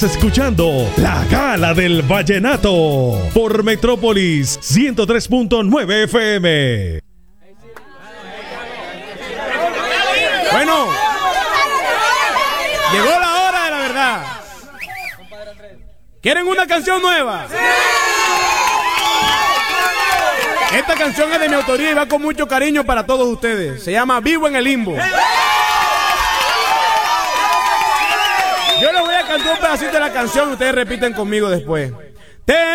Escuchando la Gala del Vallenato por Metrópolis 103.9 FM. Bueno, llegó la hora de la verdad. ¿Quieren una canción nueva? Esta canción es de mi autoría y va con mucho cariño para todos ustedes. Se llama Vivo en el Limbo. Yo les voy a cantar un pedacito de la canción y ustedes repiten conmigo después.